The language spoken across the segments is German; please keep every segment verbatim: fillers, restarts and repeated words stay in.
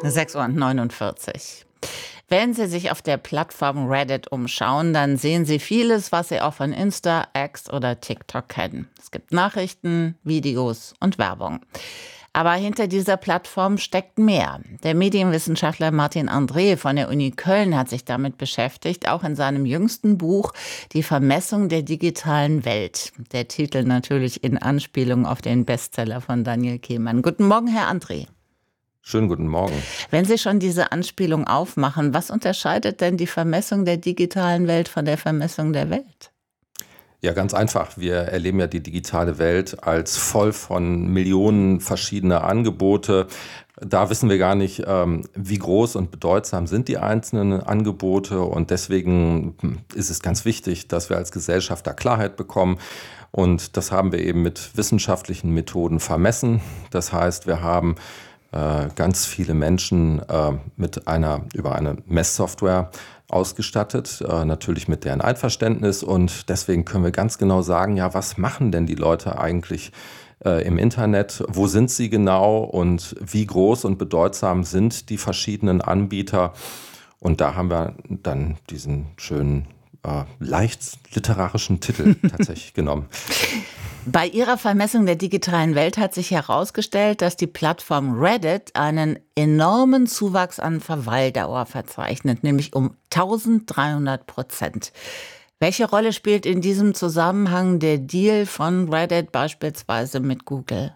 sechs Uhr neunundvierzig. Wenn Sie sich auf der Plattform Reddit umschauen, dann sehen Sie vieles, was Sie auch von Insta, X oder TikTok kennen. Es gibt Nachrichten, Videos und Werbung. Aber hinter dieser Plattform steckt mehr. Der Medienwissenschaftler Martin André von der Uni Köln hat sich damit beschäftigt, auch in seinem jüngsten Buch Die Vermessung der digitalen Welt. Der Titel natürlich in Anspielung auf den Bestseller von Daniel Kehlmann. Guten Morgen, Herr André. Schönen guten Morgen. Wenn Sie schon diese Anspielung aufmachen, was unterscheidet denn die Vermessung der digitalen Welt von der Vermessung der Welt? Ja, ganz einfach. Wir erleben ja die digitale Welt als voll von Millionen verschiedener Angebote. Da wissen wir gar nicht, wie groß und bedeutsam sind die einzelnen Angebote. Und deswegen ist es ganz wichtig, dass wir als Gesellschaft da Klarheit bekommen. Und das haben wir eben mit wissenschaftlichen Methoden vermessen. Das heißt, wir haben ganz viele Menschen mit einer, über eine Messsoftware ausgestattet, äh, natürlich mit deren Einverständnis, und deswegen können wir ganz genau sagen, ja, was machen denn die Leute eigentlich äh, im Internet, wo sind sie genau und wie groß und bedeutsam sind die verschiedenen Anbieter, und da haben wir dann diesen schönen, äh, leicht literarischen Titel tatsächlich genommen. Bei ihrer Vermessung der digitalen Welt hat sich herausgestellt, dass die Plattform Reddit einen enormen Zuwachs an Verweildauer verzeichnet, nämlich um eintausenddreihundert Prozent. Welche Rolle spielt in diesem Zusammenhang der Deal von Reddit beispielsweise mit Google?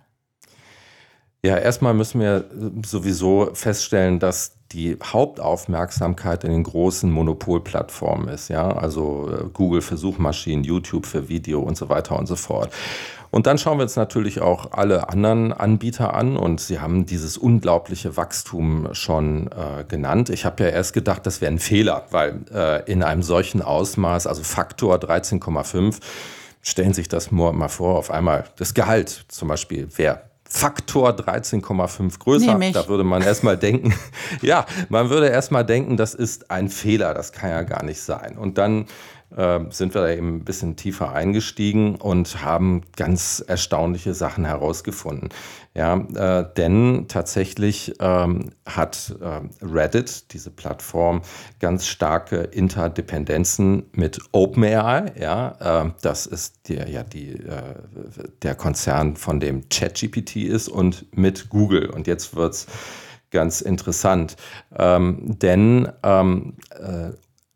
Ja, erstmal müssen wir sowieso feststellen, dass die Hauptaufmerksamkeit in den großen Monopolplattformen ist, ja, also Google für Suchmaschinen, YouTube für Video und so weiter und so fort. Und dann schauen wir uns natürlich auch alle anderen Anbieter an, und sie haben dieses unglaubliche Wachstum schon äh, genannt. Ich habe ja erst gedacht, das wäre ein Fehler, weil äh, in einem solchen Ausmaß, also Faktor dreizehn Komma fünf, stellen Sie sich das nur mal vor, auf einmal das Gehalt zum Beispiel wäre Faktor dreizehn Komma fünf größer. Da würde man erstmal denken, ja, man würde erstmal denken, das ist ein Fehler, das kann ja gar nicht sein. Und dann äh, sind wir da eben ein bisschen tiefer eingestiegen und haben ganz erstaunliche Sachen herausgefunden. Ja, äh, denn tatsächlich ähm, hat äh, Reddit, diese Plattform, ganz starke Interdependenzen mit OpenAI. Ja, äh, das ist der, ja, die, äh, der Konzern, von dem ChatGPT ist, und mit Google. Und jetzt wird es ganz interessant, ähm, denn ähm, äh,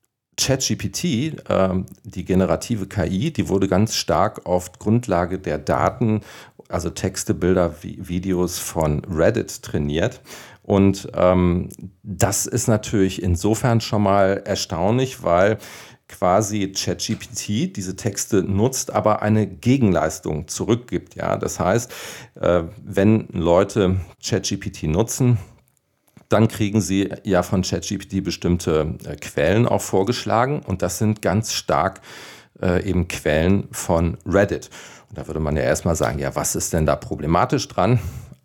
ChatGPT, äh, die generative K I, die wurde ganz stark auf Grundlage der Daten, also Texte, Bilder, Videos von Reddit trainiert. Und ähm, das ist natürlich insofern schon mal erstaunlich, weil quasi ChatGPT diese Texte nutzt, aber eine Gegenleistung zurückgibt. Ja? Das heißt, äh, wenn Leute ChatGPT nutzen, dann kriegen sie ja von ChatGPT bestimmte äh, Quellen auch vorgeschlagen, und das sind ganz stark äh, eben Quellen von Reddit. Und da würde man ja erstmal sagen, ja, was ist denn da problematisch dran?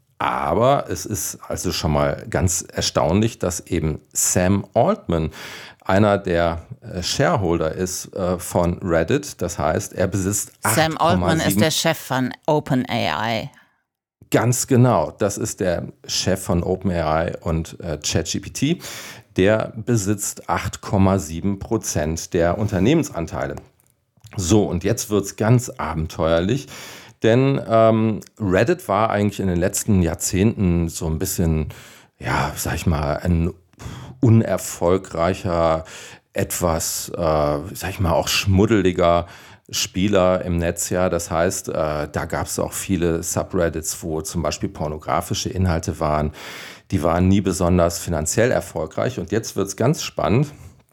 Aber es ist also schon mal ganz erstaunlich, dass eben Sam Altman einer der äh, Shareholder ist äh, von Reddit. Das heißt, er besitzt acht Komma sieben. Sam Altman ist der Chef von OpenAI. Ganz genau, das ist der Chef von OpenAI und äh, ChatGPT. Der besitzt acht Komma sieben Prozent der Unternehmensanteile. So, und jetzt wird's ganz abenteuerlich, denn ähm, Reddit war eigentlich in den letzten Jahrzehnten so ein bisschen, ja, sag ich mal, ein unerfolgreicher, etwas, äh, sag ich mal, auch schmuddeliger Spieler im Netz, ja. Das heißt, äh, da gab es auch viele Subreddits, wo zum Beispiel pornografische Inhalte waren. Die waren nie besonders finanziell erfolgreich. Und jetzt wird es ganz spannend.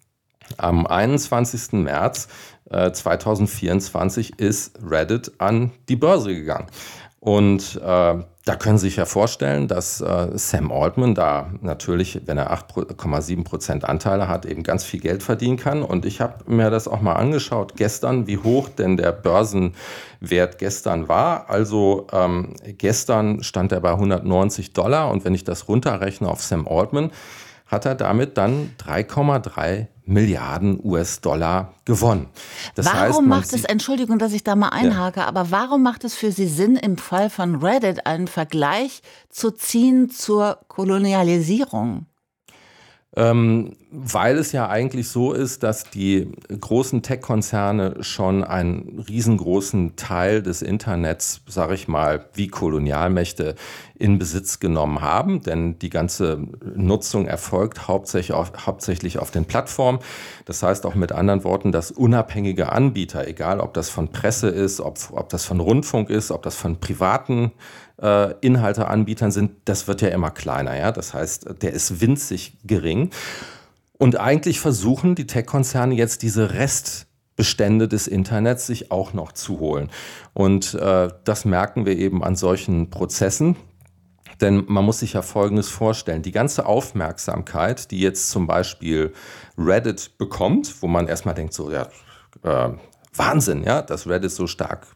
Am einundzwanzigsten März äh, zweitausendvierundzwanzig ist Reddit an die Börse gegangen. Und äh, da können Sie sich ja vorstellen, dass äh, Sam Altman da natürlich, wenn er acht Komma sieben Prozent Anteile hat, eben ganz viel Geld verdienen kann. Und ich habe mir das auch mal angeschaut gestern, wie hoch denn der Börsenwert gestern war. Also ähm, gestern stand er bei hundertneunzig Dollar, und wenn ich das runterrechne auf Sam Altman, hat er damit dann drei Komma drei Milliarden U S-Dollar gewonnen. Das warum heißt, man macht es, sieht- Entschuldigung, dass ich da mal einhake, Ja. aber warum macht es für Sie Sinn, im Fall von Reddit einen Vergleich zu ziehen zur Kolonialisierung? Ähm, weil es ja eigentlich so ist, dass die großen Tech-Konzerne schon einen riesengroßen Teil des Internets, sage ich mal, wie Kolonialmächte in Besitz genommen haben. Denn die ganze Nutzung erfolgt hauptsächlich auf, hauptsächlich auf den Plattformen. Das heißt auch mit anderen Worten, dass unabhängige Anbieter, egal ob das von Presse ist, ob, ob das von Rundfunk ist, ob das von privaten äh, Inhalteanbietern sind, das wird ja immer kleiner. Ja? Das heißt, der ist winzig gering. Und eigentlich versuchen die Tech-Konzerne jetzt diese Restbestände des Internets sich auch noch zu holen. Und äh, das merken wir eben an solchen Prozessen. Denn man muss sich ja Folgendes vorstellen. Die ganze Aufmerksamkeit, die jetzt zum Beispiel Reddit bekommt, wo man erstmal denkt, so, ja, äh, Wahnsinn, ja, dass Reddit so stark